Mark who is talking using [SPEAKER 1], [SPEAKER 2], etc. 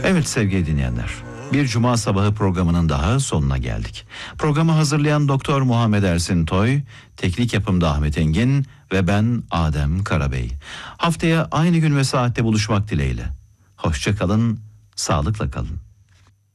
[SPEAKER 1] Evet sevgili dinleyenler, bir cuma sabahı programının daha sonuna geldik. Programı hazırlayan Doktor Muhammed Ersin Toy, teknik yapımda Ahmet Engin ve ben Adem Karabey. Haftaya aynı gün ve saatte buluşmak dileğiyle. Hoşça kalın, sağlıkla kalın.